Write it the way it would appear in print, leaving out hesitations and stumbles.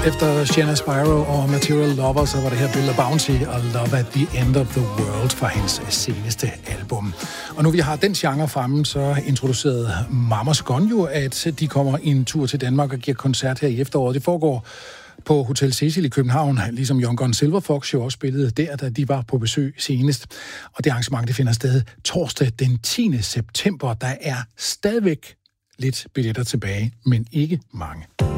Efter Shanna Spyro og Material Lover, så var det her Bill Bouncy og Love at the End of the World fra hendes seneste album. Og nu vi har den genre fremme, så introducerede Mamas Gun jo, at de kommer en tur til Danmark og giver koncert her i efteråret. Det foregår på Hotel Cecil i København, ligesom Young Gun Silver Fox jo også spillede der, da de var på besøg senest. Og det arrangement, det finder sted torsdag den 10. september. Der er stadigvæk lidt billetter tilbage, men ikke mange.